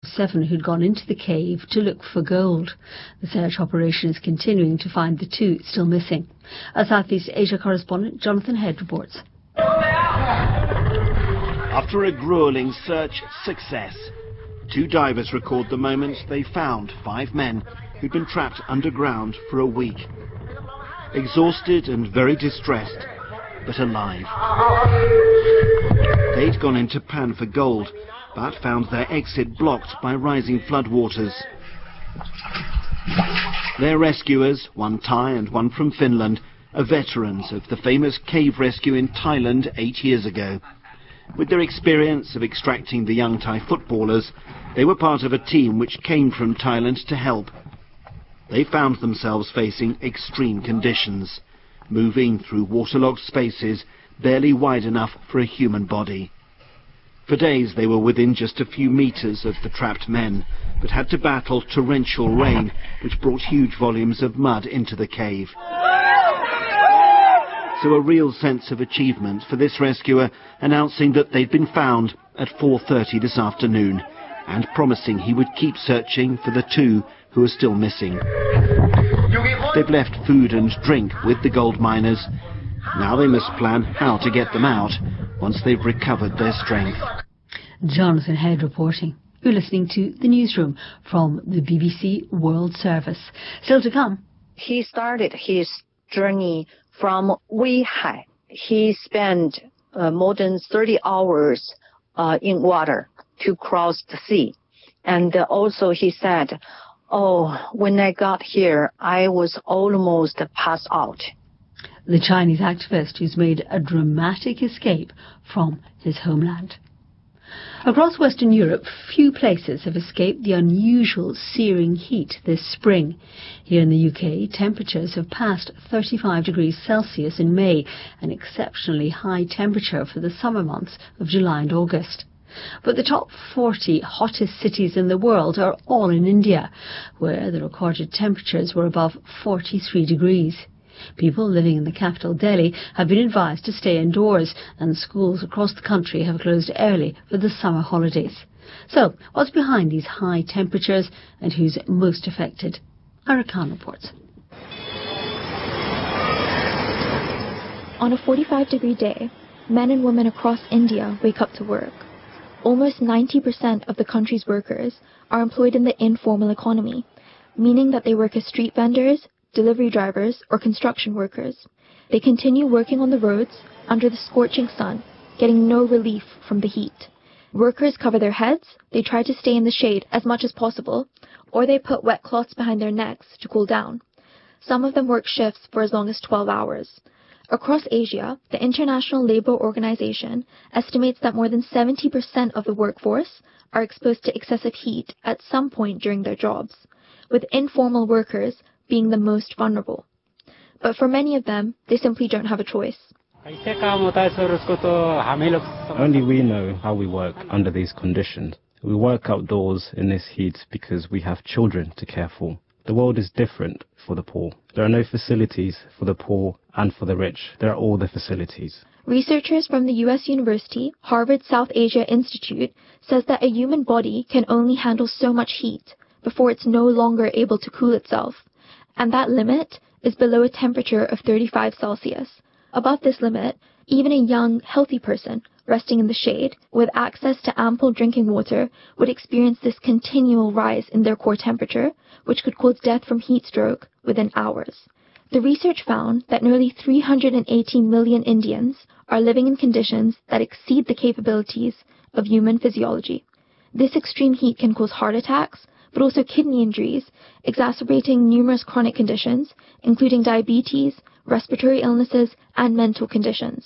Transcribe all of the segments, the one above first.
7 who'd gone into the cave to look for gold. The search operation is continuing to find the 2 still missing. Our Southeast Asia correspondent Jonathan Head reports. After a grueling search success, 2 divers record the moment they found 5 men who'd been trapped underground for a week. Exhausted and very distressed, but alive. They'd gone into Pan for gold, but found their exit blocked by rising floodwaters. Their rescuers, one Thai and one from Finland, are veterans of the famous cave rescue in Thailand 8 years ago. With their experience of extracting the young Thai footballers, they were part of a team which came from Thailand to help. They found themselves facing extreme conditions, moving through waterlogged spaces barely wide enough for a human body. For days they were within just a few meters of the trapped men, but had to battle torrential rain, which brought huge volumes of mud into the cave. So a real sense of achievement for this rescuer, announcing that they'd been found at 4:30 this afternoon, and promising he would keep searching for the 2 who are still missing. They've left food and drink with the gold miners. Now they must plan how to get them out once they've recovered their strength. Jonathan Head reporting. You're listening to The Newsroom from the BBC World Service. Still to come. He started his journey from Weihai. He spent more than 30 hours in water to cross the sea. And also he said, when I got here, I was almost passed out. The Chinese activist who's made a dramatic escape from his homeland. Across Western Europe, few places have escaped the unusual searing heat this spring. Here in the UK, temperatures have passed 35 degrees Celsius in May, an exceptionally high temperature for the summer months of July and August. But the top 40 hottest cities in the world are all in India, where the recorded temperatures were above 43 degrees. People living in the capital, Delhi, have been advised to stay indoors, and schools across the country have closed early for the summer holidays. So, what's behind these high temperatures and who's most affected? Ira Khan reports. On a 45-degree day, men and women across India wake up to work. Almost 90% of the country's workers are employed in the informal economy, meaning that they work as street vendors, delivery drivers, or construction workers. They continue working on the roads under the scorching sun, getting no relief from the heat. Workers cover their heads, they try to stay in the shade as much as possible, or they put wet cloths behind their necks to cool down. Some of them work shifts for as long as 12 hours. Across Asia, the International Labour Organization estimates that more than 70% of the workforce are exposed to excessive heat at some point during their jobs, with informal workers being the most vulnerable. But for many of them, they simply don't have a choice. Only we know how we work under these conditions. We work outdoors in this heat because we have children to care for. The world is different for the poor. There are no facilities for the poor and for the rich. There are all the facilities. Researchers from the U.S. University Harvard South Asia Institute says that a human body can only handle so much heat before it's no longer able to cool itself. And that limit is below a temperature of 35 Celsius. Above this limit, even a young, healthy person resting in the shade with access to ample drinking water would experience this continual rise in their core temperature, which could cause death from heat stroke within hours. The research found that nearly 380 million Indians are living in conditions that exceed the capabilities of human physiology. This extreme heat can cause heart attacks, but also kidney injuries, exacerbating numerous chronic conditions, including diabetes, respiratory illnesses, and mental conditions.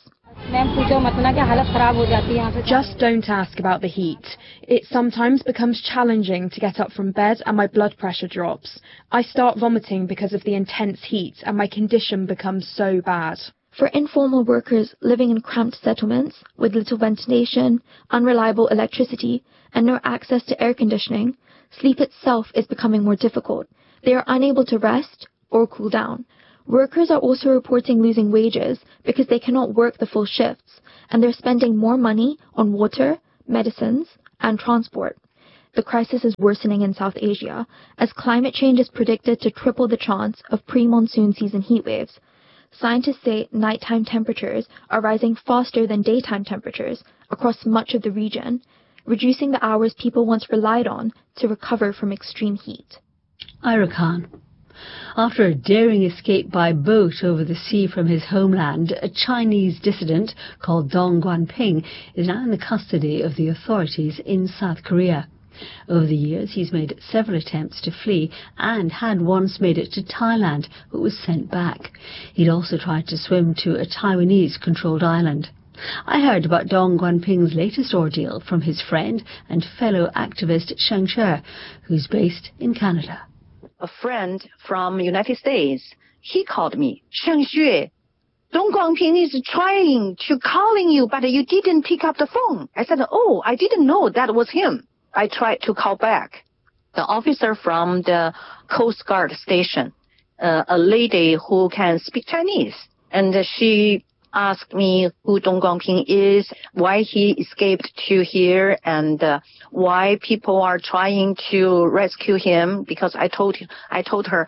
Just don't ask about the heat. It sometimes becomes challenging to get up from bed and my blood pressure drops. I start vomiting because of the intense heat and my condition becomes so bad. For informal workers living in cramped settlements with little ventilation, unreliable electricity, and no access to air conditioning, sleep itself is becoming more difficult. They are unable to rest or cool down. Workers are also reporting losing wages because they cannot work the full shifts, and they're spending more money on water, medicines, and transport. the crisis is worsening in South Asia, as climate change is predicted to triple the chance of pre-monsoon season heat waves. Scientists say nighttime temperatures are rising faster than daytime temperatures across much of the region, reducing the hours people once relied on to recover from extreme heat. Ira Khan. After a daring escape by boat over the sea from his homeland, a Chinese dissident called Dong Guanping is now in the custody of the authorities in South Korea. Over the years, he's made several attempts to flee and had once made it to Thailand, but was sent back. He'd also tried to swim to a Taiwanese-controlled island. I heard about Dong Guanping's latest ordeal from his friend and fellow activist Sheng She, who's based in Canada. A friend from United States, he called me, Sheng Xue, Dong Guanping is trying to calling you, but you didn't pick up the phone. I said, oh, I didn't know that was him. I tried to call back. The officer from the Coast Guard station, a lady who can speak Chinese, and she asked me who Dong Guanping is, why he escaped to here, and why people are trying to rescue him. Because I told her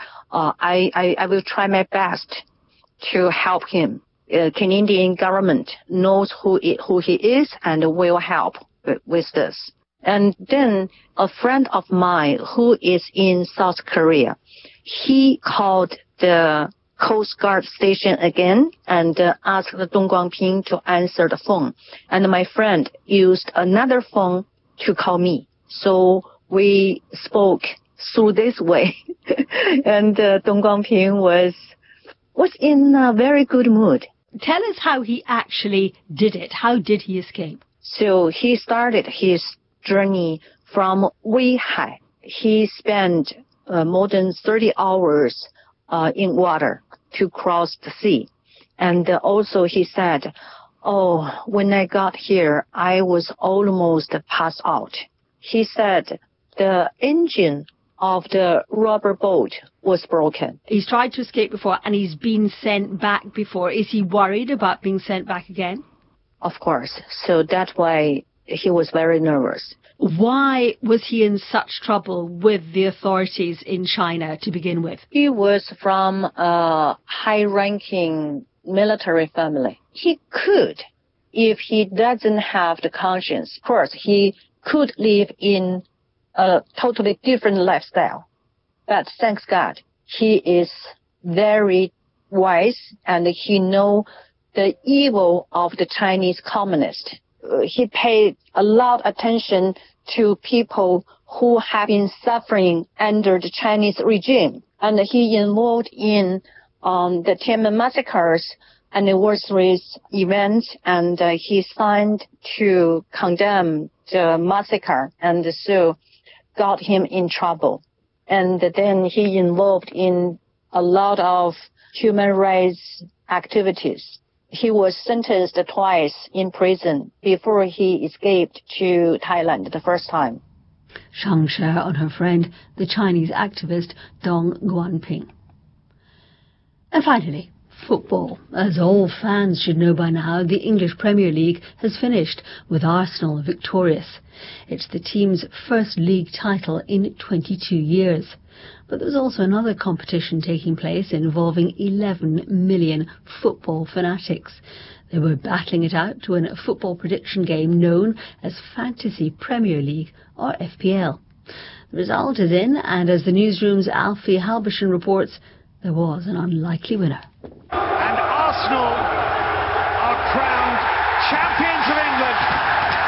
I will try my best to help him. Canadian government knows who he is and will help with this. And then a friend of mine who is in South Korea, he called the Coast Guard station again and asked Dong Guanping to answer the phone. And my friend used another phone to call me. So we spoke through this way. And Dong Guanping was in a very good mood. Tell us how he actually did it. How did he escape? So he started his journey from Weihai. He spent more than 30 hours in water to cross the sea. And also he said, oh, when I got here, I was almost passed out. He said the engine of the rubber boat was broken. He's tried to escape before and he's been sent back before. Is he worried about being sent back again? Of course. So that's why he was very nervous. Why was he in such trouble with the authorities in China to begin with? He was from a high-ranking military family. He could, if he doesn't have the conscience. Of course, he could live in a totally different lifestyle. But thanks God, he is very wise and he knows the evil of the Chinese communists. He paid a lot of attention to people who have been suffering under the Chinese regime. And he involved in the Tiananmen massacres, anniversaries, events, and he signed to condemn the massacre, and so got him in trouble. And then he involved in a lot of human rights activities. He was sentenced twice in prison before he escaped to Thailand the first time. Shang She on her friend, the Chinese activist Dong Guanping. And finally, football. As all fans should know by now, the English Premier League has finished, with Arsenal victorious. It's the team's first league title in 22 years. But there's also another competition taking place involving 11 million football fanatics. They were battling it out to win a football prediction game known as Fantasy Premier League, or FPL. The result is in, and as the newsroom's Alfie Halbersson reports, there was an unlikely winner. And Arsenal are crowned champions of England.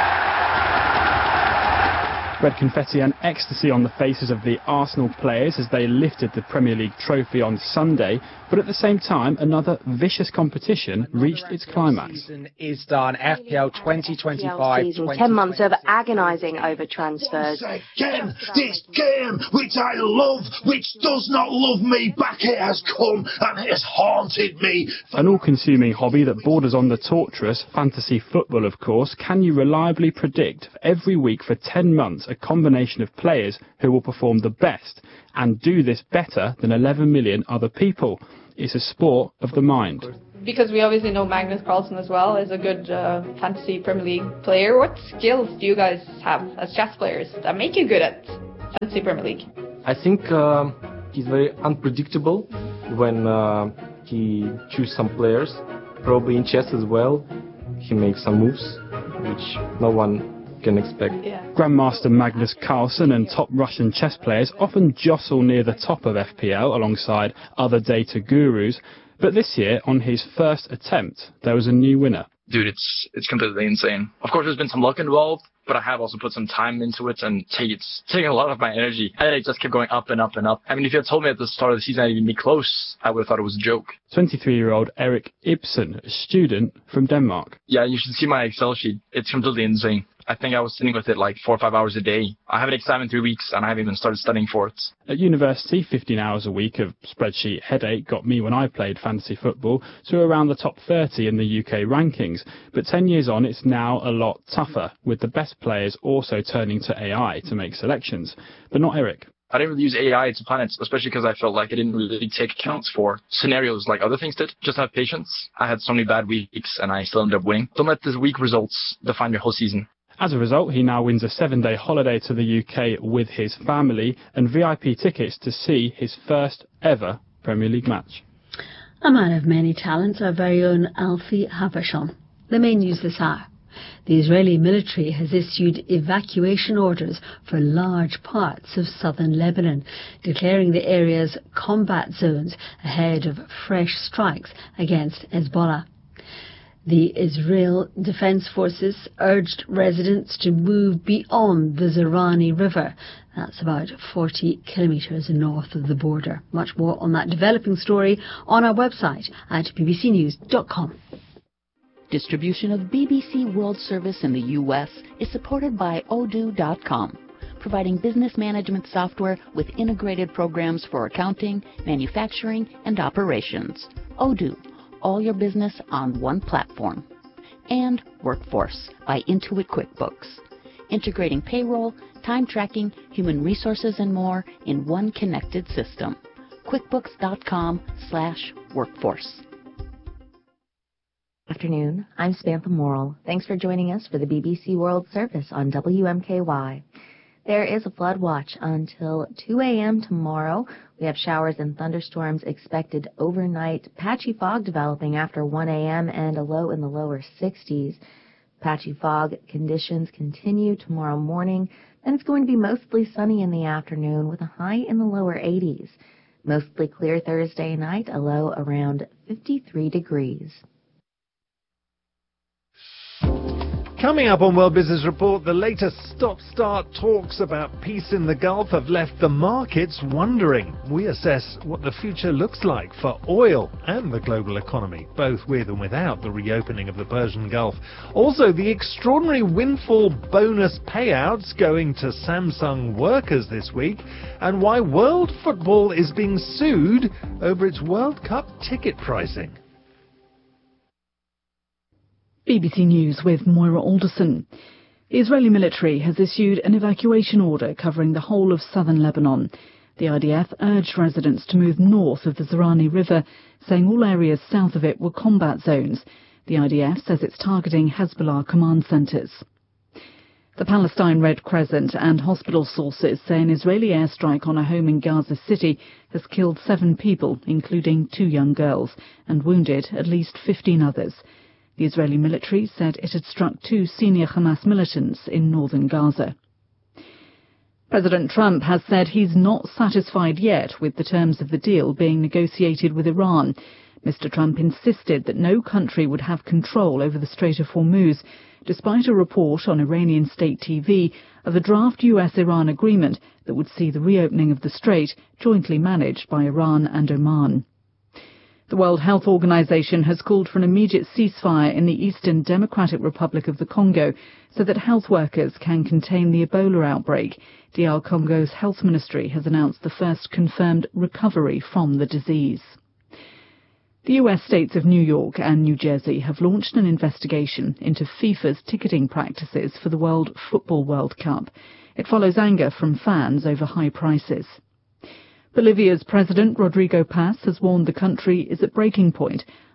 Red confetti and ecstasy on the faces of the Arsenal players as they lifted the Premier League trophy on Sunday, but at the same time another vicious competition reached its climax. Season is done. FPL 2025. 10 months of agonising over transfers. Again, this game which I love, which does not love me back, it has come and it has haunted me. An all-consuming hobby that borders on the torturous, fantasy football of course. Can you reliably predict every week for 10 months a combination of players who will perform the best and do this better than 11 million other people? It's a sport of the mind. Because we obviously know Magnus Carlsen as well as a good fantasy Premier League player. What skills do you guys have as chess players that make you good at fantasy Premier League? I think he's very unpredictable when he chooses some players. Probably in chess as well, he makes some moves which no one can expect. Yeah. Grandmaster Magnus Carlsen and top Russian chess players often jostle near the top of FPL alongside other data gurus, but this year, on his first attempt, there was a new winner. Dude, it's completely insane. Of course, there's been some luck involved, but I have also put some time into it, and it's taking a lot of my energy. And it just kept going up and up and up. I mean, if you had told me at the start of the season I'd even be close, I would have thought it was a joke. 23-year-old Erik Ibsen, a student from Denmark. Yeah, you should see my Excel sheet. It's completely insane. I think I was sitting with it like 4 or 5 hours a day. I have an exam in 3 weeks, and I haven't even started studying for it. At university, 15 hours a week of spreadsheet headache got me when I played fantasy football to around the top 30 in the UK rankings. But 10 years on, it's now a lot tougher, with the best players also turning to AI to make selections. But not Erik. I didn't really use AI to plan it, especially because I felt like I didn't really take accounts for scenarios like other things did. Just have patience. I had so many bad weeks, and I still ended up winning. Don't let the weak results define your whole season. As a result, he now wins a 7-day holiday to the UK with his family and VIP tickets to see his first ever Premier League match. A man of many talents, our very own Alfie Havisham. The main news this hour. The Israeli military has issued evacuation orders for large parts of southern Lebanon, declaring the area's combat zones ahead of fresh strikes against Hezbollah. The Israel Defense Forces urged residents to move beyond the Zerani River. That's about 40 kilometres north of the border. Much more on that developing story on our website at bbcnews.com. Distribution of BBC World Service in the U.S. is supported by Odoo.com, providing business management software with integrated programs for accounting, manufacturing, and operations. Odoo. All your business on one platform. And Workforce by Intuit QuickBooks, integrating payroll, time tracking, human resources, and more in one connected system. QuickBooks.com/workforce. Afternoon, I'm Samantha Morrill. Thanks for joining us for the BBC World Service on WMKY. There is a flood watch until 2 a.m. tomorrow. We have showers and thunderstorms expected overnight. Patchy fog developing after 1 a.m. and a low in the lower 60s. Patchy fog conditions continue tomorrow morning. Then it's going to be mostly sunny in the afternoon with a high in the lower 80s. Mostly clear Thursday night, a low around 53 degrees. Coming up on World Business Report, the latest stop-start talks about peace in the Gulf have left the markets wondering. We assess what the future looks like for oil and the global economy, both with and without the reopening of the Persian Gulf. Also, the extraordinary windfall bonus payouts going to Samsung workers this week, and why world football is being sued over its World Cup ticket pricing. BBC News with Moira Alderson. The Israeli military has issued an evacuation order covering the whole of southern Lebanon. The IDF urged residents to move north of the Zerani River, saying all areas south of it were combat zones. The IDF says it's targeting Hezbollah command centres. The Palestine Red Crescent and hospital sources say an Israeli airstrike on a home in Gaza City has killed 7 people, including 2 young girls, and wounded at least 15 others. The Israeli military said it had struck 2 senior Hamas militants in northern Gaza. President Trump has said he's not satisfied yet with the terms of the deal being negotiated with Iran. Mr. Trump insisted that no country would have control over the Strait of Hormuz, despite a report on Iranian state TV of a draft US-Iran agreement that would see the reopening of the strait jointly managed by Iran and Oman. The World Health Organization has called for an immediate ceasefire in the Eastern Democratic Republic of the Congo so that health workers can contain the Ebola outbreak. DR Congo's health ministry has announced the first confirmed recovery from the disease. The US states of New York and New Jersey have launched an investigation into FIFA's ticketing practices for the World Football World Cup. It follows anger from fans over high prices. Bolivia's President Rodrigo Paz has warned the country is at breaking point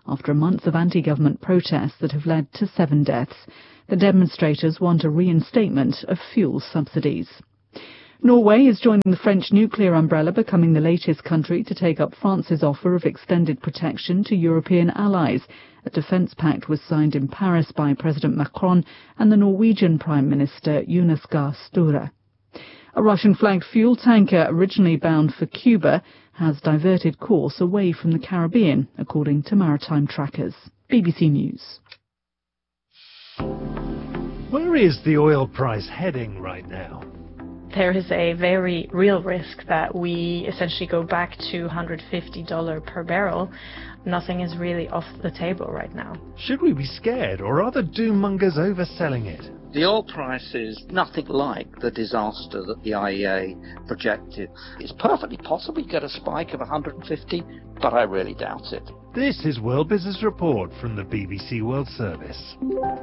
after months of anti-government protests that have led to 7 deaths. The demonstrators want a reinstatement of fuel subsidies. Norway is joining the French nuclear umbrella, becoming the latest country to take up France's offer of extended protection to European allies. A defence pact was signed in Paris by President Macron and the Norwegian Prime Minister Jonas Gahr Støre. A Russian-flagged fuel tanker originally bound for Cuba has diverted course away from the Caribbean, according to maritime trackers. BBC News. Where is the oil price heading right now? There is a very real risk that we essentially go back to $150 per barrel. Nothing is really off the table right now. Should we be scared, or are the doommongers overselling it? The oil price is nothing like the disaster that the IEA projected. It's perfectly possible you get a spike of 150, but I really doubt it. This is World Business Report from the BBC World Service.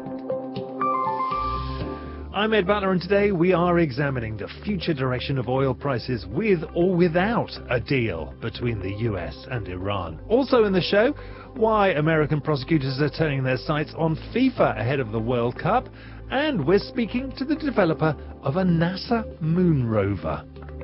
I'm Ed Butler, and today we are examining the future direction of oil prices with or without a deal between the US and Iran. Also in the show, why American prosecutors are turning their sights on FIFA ahead of the World Cup, and we're speaking to the developer of a NASA moon rover.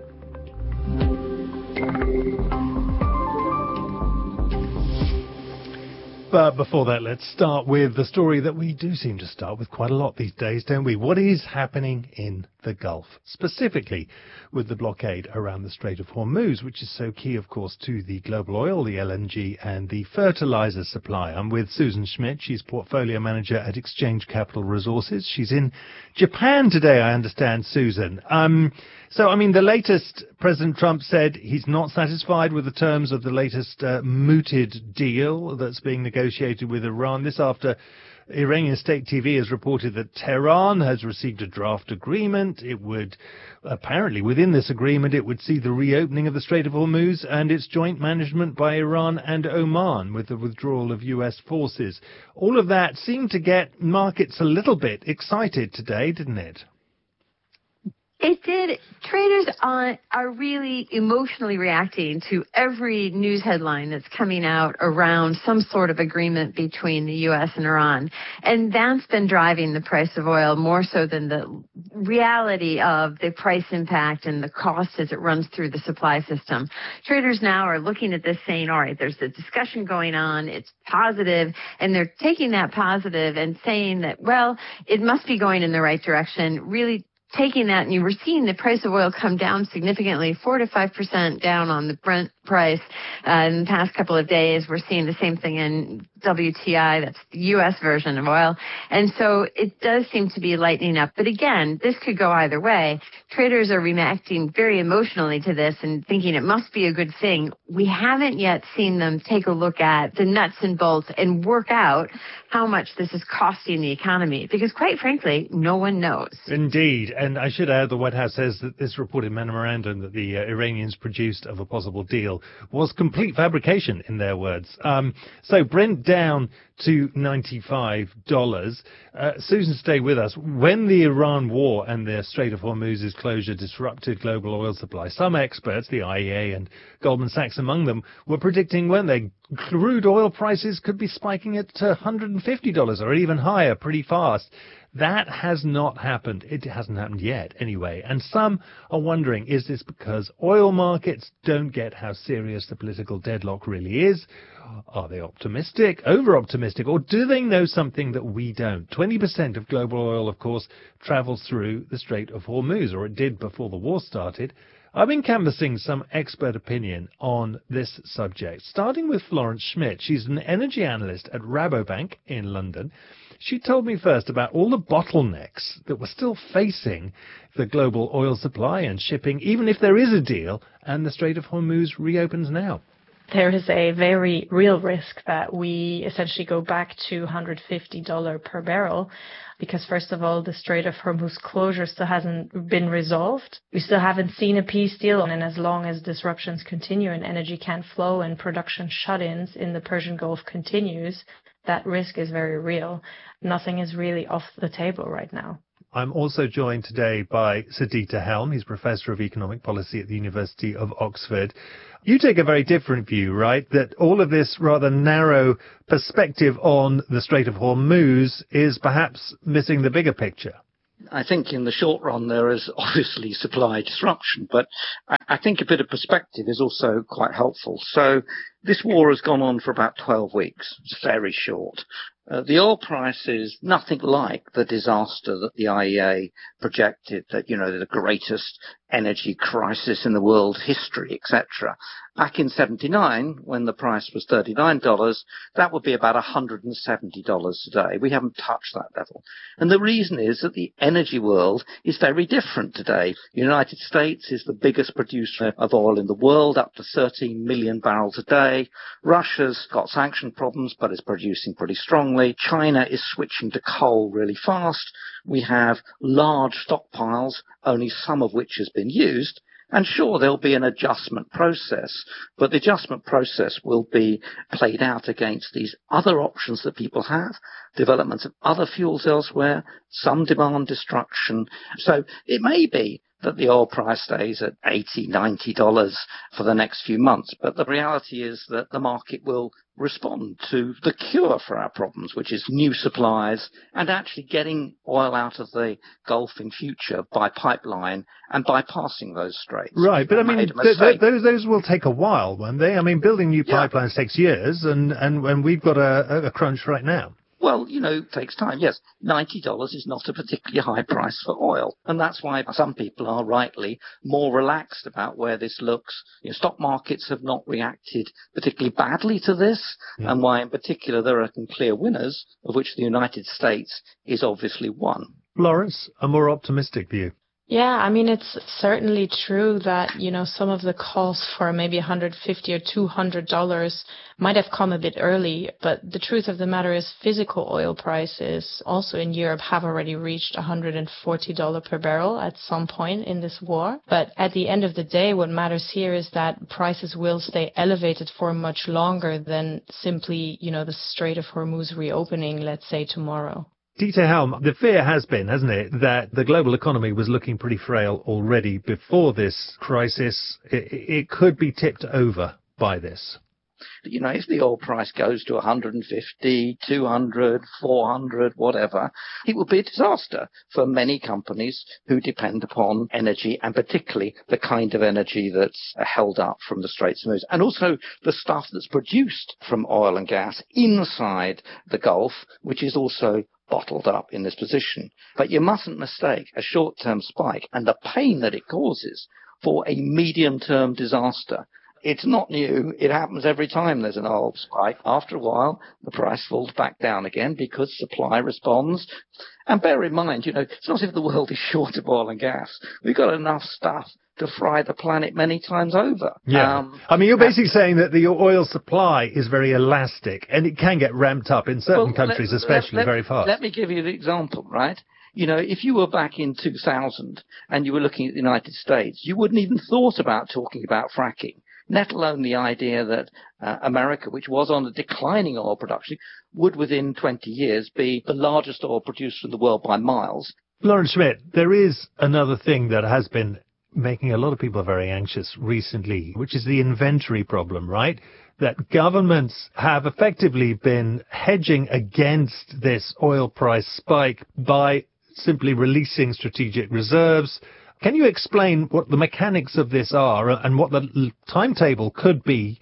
But before that, let's start with the story that we do seem to start with quite a lot these days, don't we? What is happening in the Gulf, specifically with the blockade around the Strait of Hormuz, which is so key, of course, to the global oil, the LNG and the fertilizer supply. I'm with Susan Schmidt. She's portfolio manager at Exchange Capital Resources. She's in Japan today, I understand, Susan. The latest, President Trump said he's not satisfied with the terms of the latest mooted deal that's being negotiated with Iran. This after Iranian state TV has reported that Tehran has received a draft agreement. It would, apparently within this agreement, it would see the reopening of the Strait of Hormuz and its joint management by Iran and Oman with the withdrawal of US forces. All of that seemed to get markets a little bit excited today, didn't it? It did. Traders are really emotionally reacting to every news headline that's coming out around some sort of agreement between the U.S. and Iran. And that's been driving the price of oil more so than the reality of the price impact and the cost as it runs through the supply system. Traders now are looking at this saying, all right, there's a discussion going on, it's positive, and they're taking that positive and saying that, well, it must be going in the right direction, really taking that, and you were seeing the price of oil come down significantly, 4 to 5% down on the Brent price in the past couple of days. We're seeing the same thing in WTI, that's the U.S. version of oil. And so it does seem to be lightening up. But again, this could go either way. Traders are reacting very emotionally to this and thinking it must be a good thing. We haven't yet seen them take a look at the nuts and bolts and work out how much this is costing the economy, because quite frankly, no one knows. Indeed. And I should add, the White House says that this reported memorandum that the Iranians produced of a possible deal was complete fabrication, in their words. So Brent down to $95. Susan, stay with us. When the Iran war and the Strait of Hormuz's closure disrupted global oil supply, some experts, the IEA and Goldman Sachs among them, were predicting, weren't they, crude oil prices could be spiking at $150 or even higher pretty fast. That has not happened. It hasn't happened yet, anyway. And some are wondering, is this because oil markets don't get how serious the political deadlock really is? Are they optimistic, over-optimistic, or do they know something that we don't? 20% of global oil, of course, travels through the Strait of Hormuz, or it did before the war started. I've been canvassing some expert opinion on this subject, starting with Florence Schmidt. She's an energy analyst at Rabobank in London. She told me first about all the bottlenecks that we're still facing the global oil supply and shipping, even if there is a deal and the Strait of Hormuz reopens now. There is a very real risk that we essentially go back to $150 per barrel because, first of all, the Strait of Hormuz closure still hasn't been resolved. We still haven't seen a peace deal, and as long as disruptions continue and energy can't flow and production shut-ins in the Persian Gulf continues, that risk is very real. Nothing is really off the table right now. I'm also joined today by Sir Dieter Helm. He's Professor of Economic Policy at the University of Oxford. You take a very different view, right? That all of this rather narrow perspective on the Strait of Hormuz is perhaps missing the bigger picture. I think in the short run there is obviously supply disruption, but I think a bit of perspective is also quite helpful. So this war has gone on for about 12 weeks. It's very short. The oil price is nothing like the disaster that the IEA projected, that, the greatest energy crisis in the world history, etc. Back in 79, when the price was $39, that would be about $170 today. We haven't touched that level. And the reason is that the energy world is very different today. The United States is the biggest producer of oil in the world, up to 13 million barrels a day. Russia's got sanction problems, but is producing pretty strongly. China is switching to coal really fast. We have large stockpiles, only some of which has been used. And sure, there'll be an adjustment process, but the adjustment process will be played out against these other options that people have, developments of other fuels elsewhere, some demand destruction. So it may be that the oil price stays at $80, $90 for the next few months, but the reality is that the market will respond to the cure for our problems, which is new supplies and actually getting oil out of the Gulf in future by pipeline and bypassing those straits. Right, but I mean, those will take a while, won't they? I mean, building new pipelines takes years, and we've got a crunch right now. Well, it takes time. Yes, $90 is not a particularly high price for oil. And that's why some people are rightly more relaxed about where this looks. Stock markets have not reacted particularly badly to this, and why in particular there are some clear winners, of which the United States is obviously one. Lawrence, a more optimistic view. Yeah, I mean, it's certainly true that, some of the calls for maybe $150 or $200 might have come a bit early, but the truth of the matter is physical oil prices also in Europe have already reached $140 per barrel at some point in this war. But at the end of the day, what matters here is that prices will stay elevated for much longer than simply, the Strait of Hormuz reopening, let's say, tomorrow. Dieter Helm, the fear has been, hasn't it, that the global economy was looking pretty frail already before this crisis. It could be tipped over by this. If the oil price goes to 150, 200, 400, whatever, it will be a disaster for many companies who depend upon energy, and particularly the kind of energy that's held up from the Straits of Hormuz, and also the stuff that's produced from oil and gas inside the Gulf, which is also bottled up in this position. But you mustn't mistake a short-term spike and the pain that it causes for a medium-term disaster. It's not new. It happens every time there's an oil spike. After a while, the price falls back down again because supply responds. And bear in mind, it's not as if the world is short of oil and gas. We've got enough stuff to fry the planet many times over. Yeah. I mean, you're basically saying that the oil supply is very elastic and it can get ramped up in certain countries, especially very fast. Let me give you the example, right? If you were back in 2000 and you were looking at the United States, you wouldn't even thought about talking about fracking, let alone the idea that America, which was on a declining oil production, would within 20 years be the largest oil producer in the world by miles. Lawrence Schmidt, there is another thing that has been making a lot of people very anxious recently, which is the inventory problem, right? That governments have effectively been hedging against this oil price spike by simply releasing strategic reserves. Can you explain what the mechanics of this are and what the timetable could be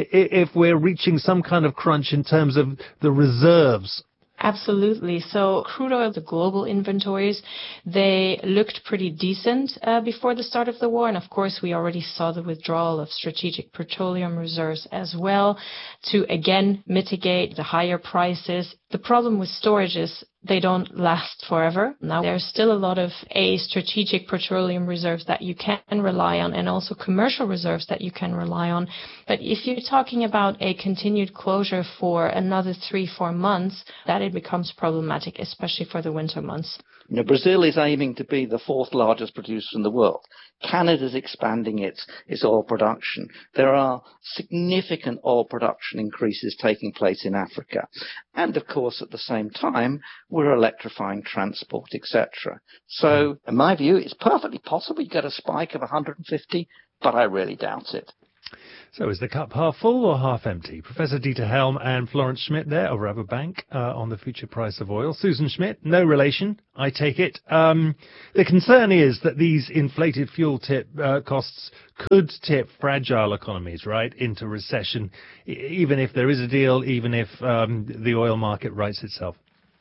if we're reaching some kind of crunch in terms of the reserves? Absolutely. So crude oil, the global inventories, they looked pretty decent before the start of the war. And of course, we already saw the withdrawal of strategic petroleum reserves as well to, again, mitigate the higher prices. The problem with storage is they don't last forever. Now, there's still a lot of strategic petroleum reserves that you can rely on, and also commercial reserves that you can rely on. But if you're talking about a continued closure for another 3-4 months, that it becomes problematic, especially for the winter months. Brazil is aiming to be the fourth largest producer in the world. Canada's expanding its oil production. There are significant oil production increases taking place in Africa. And of course, at the same time, we're electrifying transport, etc. So, in my view, it's perfectly possible you get a spike of 150, but I really doubt it. So is the cup half full or half empty? Professor Dieter Helm and Florence Schmidt there of Rabobank on the future price of oil. Susan Schmidt, no relation, I take it. The concern is that these inflated fuel costs could tip fragile economies, right, into recession, even if there is a deal, even if the oil market rights itself.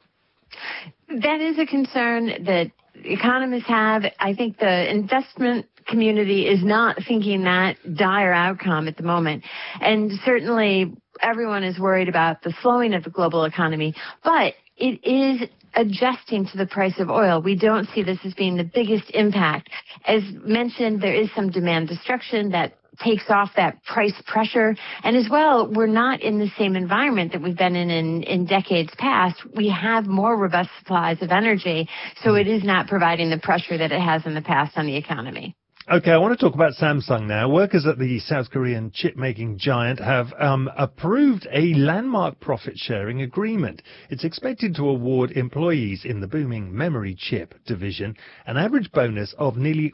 That is a concern that economists have. I think the investment community is not thinking that dire outcome at the moment. And certainly everyone is worried about the slowing of the global economy, but it is adjusting to the price of oil. We don't see this as being the biggest impact. As mentioned, there is some demand destruction that takes off that price pressure. And as well, we're not in the same environment that we've been in decades past. We have more robust supplies of energy, so it is not providing the pressure that it has in the past on the economy. Okay, I want to talk about Samsung now. Workers at the South Korean chip-making giant have approved a landmark profit-sharing agreement. It's expected to award employees in the booming memory chip division an average bonus of nearly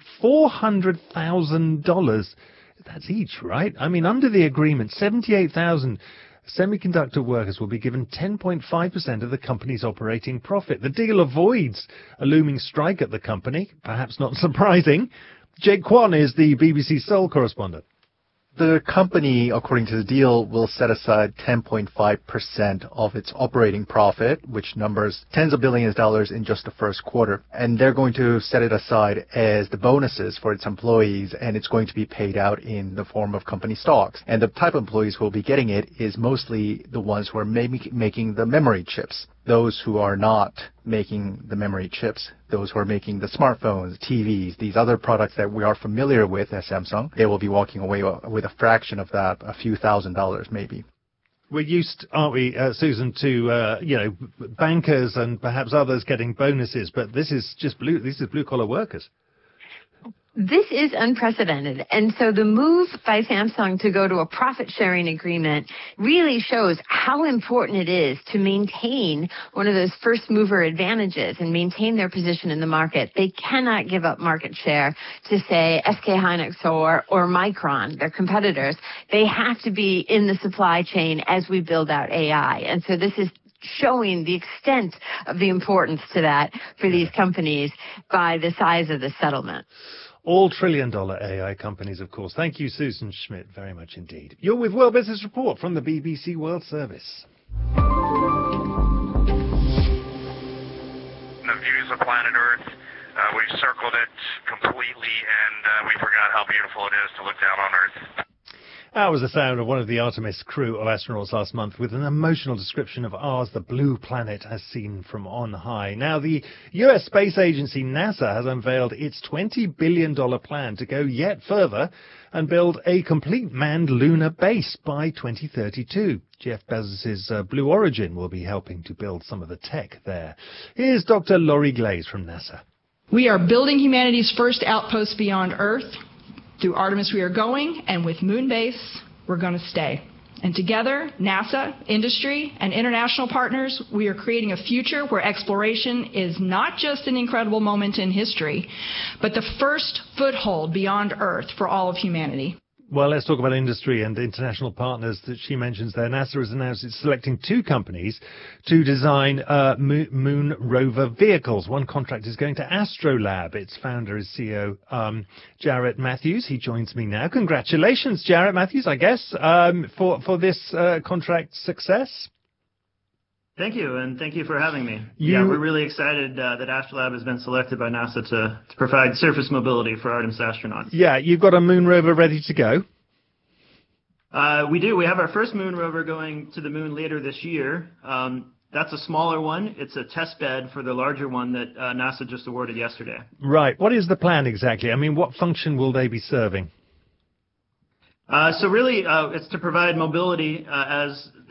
$400,000. That's each, right? I mean, under the agreement, 78,000 semiconductor workers will be given 10.5% of the company's operating profit. The deal avoids a looming strike at the company, perhaps not surprising. Jake Kwon is the BBC Seoul correspondent. The company, according to the deal, will set aside 10.5% of its operating profit, which numbers tens of billions of dollars in just the first quarter. And they're going to set it aside as the bonuses for its employees, and it's going to be paid out in the form of company stocks. And the type of employees who will be getting it is mostly the ones who are making the memory chips. Those who are not making the memory chips, those who are making the smartphones, TVs, these other products that we are familiar with as Samsung, they will be walking away with a fraction of that, a few $1,000s maybe. We're used, aren't we, Susan, to bankers and perhaps others getting bonuses, but this is blue collar workers. This is unprecedented. And so the move by Samsung to go to a profit-sharing agreement really shows how important it is to maintain one of those first-mover advantages and maintain their position in the market. They cannot give up market share to, say, SK Hynix or Micron, their competitors. They have to be in the supply chain as we build out AI. And so this is showing the extent of the importance to that for these companies by the size of the settlement. All trillion-dollar AI companies, of course. Thank you, Susan Schmidt, very much indeed. You're with World Business Report from the BBC World Service. The views of planet Earth, we've circled it completely, and we forgot how beautiful it is to look down on Earth. That was the sound of one of the Artemis crew of astronauts last month with an emotional description of ours, the blue planet as seen from on high. Now, the US space agency NASA has unveiled its $20 billion plan to go yet further and build a complete manned lunar base by 2032. Jeff Bezos' Blue Origin will be helping to build some of the tech there. Here's Dr. Laurie Glaze from NASA. We are building humanity's first outpost beyond Earth. Through Artemis we are going, and with Moonbase, we're going to stay. And together, NASA, industry, and international partners, we are creating a future where exploration is not just an incredible moment in history, but the first foothold beyond Earth for all of humanity. Well, let's talk about industry and international partners that she mentions there. NASA has announced it's selecting 2 companies to design moon rover vehicles. One contract is going to Astrolab. Its founder is CEO Jarrett Matthews. He joins me now. Congratulations, Jarrett Matthews, I guess, for this contract success. Thank you, and thank you for having me. Yeah, we're really excited that Astrolab has been selected by NASA to provide surface mobility for Artemis astronauts. Yeah, you've got a moon rover ready to go. We do. We have our first moon rover going to the moon later this year. That's a smaller one. It's a test bed for the larger one that NASA just awarded yesterday. Right. What is the plan exactly? I mean, what function will they be serving? So really, it's to provide mobility as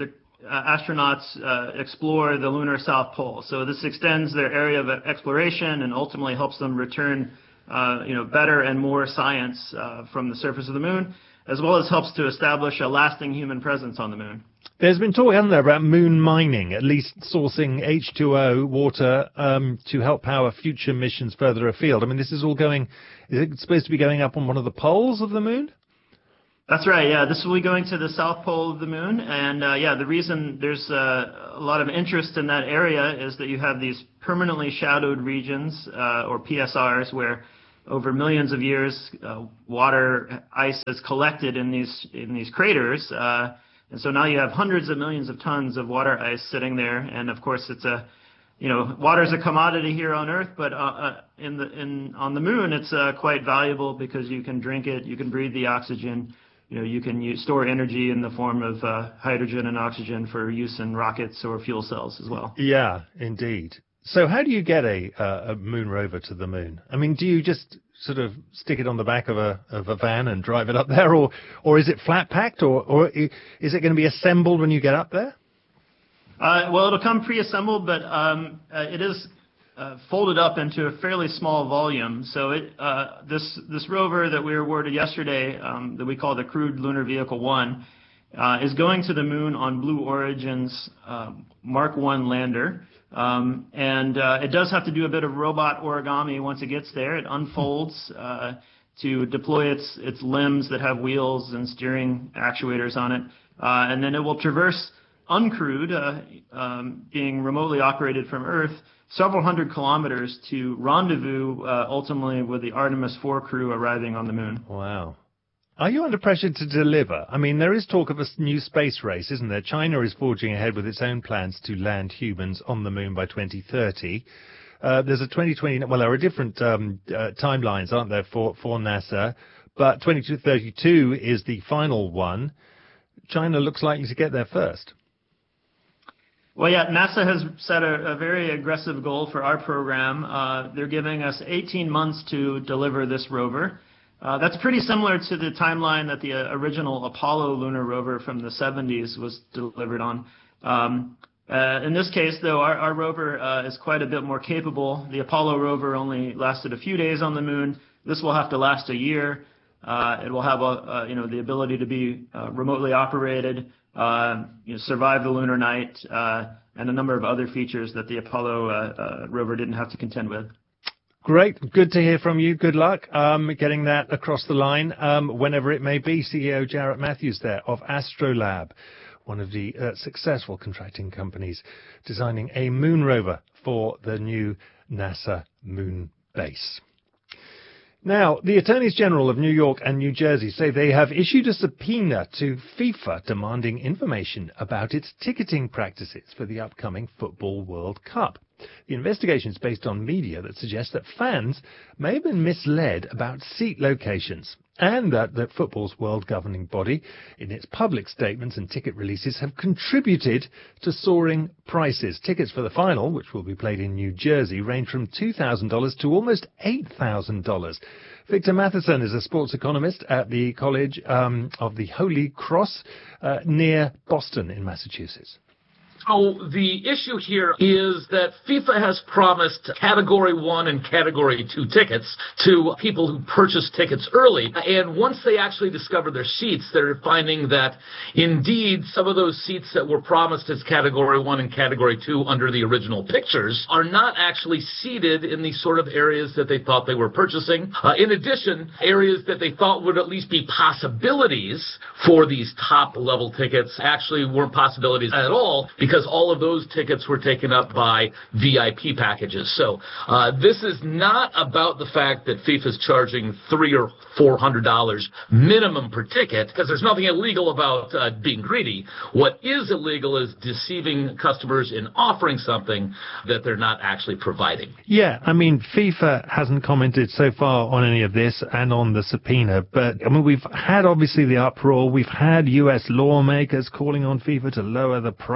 astronauts explore the lunar South Pole. So this extends their area of exploration and ultimately helps them return better and more science from the surface of the moon, as well as helps to establish a lasting human presence on the moon. There's been talk, hasn't there, about moon mining, at least sourcing H2O water to help power future missions further afield. I mean, this is all is it supposed to be going up on one of the poles of the moon? That's right, yeah. This will be going to the south pole of the moon. And, the reason there's a lot of interest in that area is that you have these permanently shadowed regions, or PSRs, where over millions of years, water ice has collected in these craters. And so now you have hundreds of millions of tons of water ice sitting there. And of course, it's water is a commodity here on Earth, but on the moon, it's quite valuable because you can drink it, you can breathe the oxygen, you can store energy in the form of hydrogen and oxygen for use in rockets or fuel cells as well. Yeah, indeed. So how do you get a moon rover to the moon? I mean, do you just sort of stick it on the back of a van and drive it up there, or is it flat packed, or is it going to be assembled when you get up there? Well, it'll come pre-assembled, but it is folded up into a fairly small volume. So this rover that we were awarded yesterday, that we call the Crewed Lunar Vehicle 1, is going to the moon on Blue Origin's Mark 1 lander. It does have to do a bit of robot origami once it gets there. It unfolds to deploy its limbs that have wheels and steering actuators on it. And then it will traverse uncrewed, being remotely operated from Earth, several hundred kilometers to rendezvous ultimately with the Artemis 4 crew arriving on the moon. Wow. Are you under pressure to deliver? I mean, there is talk of a new space race, isn't there? China is forging ahead with its own plans to land humans on the moon by 2030. There's a 2020, well, there are different timelines, aren't there, for NASA, but 2032 is the final one. China looks likely to get there first. Well, yeah, NASA has set a very aggressive goal for our program. They're giving us 18 months to deliver this rover. That's pretty similar to the timeline that the original Apollo lunar rover from the 70s was delivered on. In this case, though, our rover is quite a bit more capable. The Apollo rover only lasted a few days on the moon. This will have to last a year. It will have the ability to be remotely operated, survive the lunar night, and a number of other features that the Apollo rover didn't have to contend with. Great. Good to hear from you. Good luck getting that across the line, whenever it may be. CEO Jarrett Matthews there of Astrolab, one of the successful contracting companies designing a moon rover for the new NASA moon base. Now, the Attorneys General of New York and New Jersey say they have issued a subpoena to FIFA demanding information about its ticketing practices for the upcoming Football World Cup. The investigation is based on media that suggests that fans may have been misled about seat locations, and that football's world governing body, in its public statements and ticket releases, have contributed to soaring prices. Tickets for the final, which will be played in New Jersey, range from $2,000 to almost $8,000. Victor Matheson is a sports economist at the College of the Holy Cross near Boston in Massachusetts. So the issue here is that FIFA has promised Category 1 and Category 2 tickets to people who purchase tickets early. And once they actually discover their seats, they're finding that, indeed, some of those seats that were promised as Category 1 and Category 2 under the original pictures are not actually seated in the sort of areas that they thought they were purchasing. In addition, areas that they thought would at least be possibilities for these top-level tickets actually weren't possibilities at all, because all of those tickets were taken up by VIP packages. So this is not about the fact that FIFA's charging $300 or $400 minimum per ticket, because there's nothing illegal about being greedy. What is illegal is deceiving customers in offering something that they're not actually providing. Yeah, I mean, FIFA hasn't commented so far on any of this and on the subpoena, but I mean, we've had obviously the uproar. We've had US lawmakers calling on FIFA to lower the price of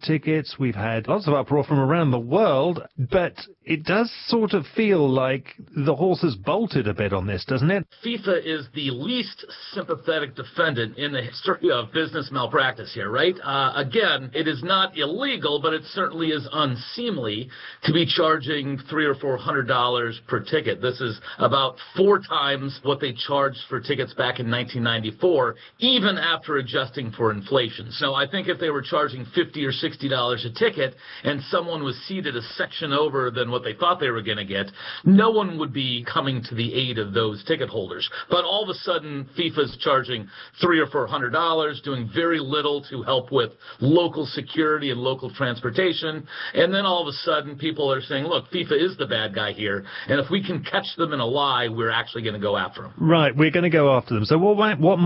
tickets. We've had lots of uproar from around the world, but it does sort of feel like the horse has bolted a bit on this, doesn't it? FIFA is the least sympathetic defendant in the history of business malpractice here, right? Again, it is not illegal, but it certainly is unseemly to be charging $300 or $400 per ticket. This is about 4 times what they charged for tickets back in 1994, even after adjusting for inflation. So I think if they were charging $50 or $60 a ticket and someone was seated a section over than what they thought they were going to get, no one would be coming to the aid of those ticket holders. But all of a sudden, FIFA's charging $300 or $400, doing very little to help with local security and local transportation. And then all of a sudden, people are saying, look, FIFA is the bad guy here, and if we can catch them in a lie, we're actually going to go after them. Right, we're going to go after them. So what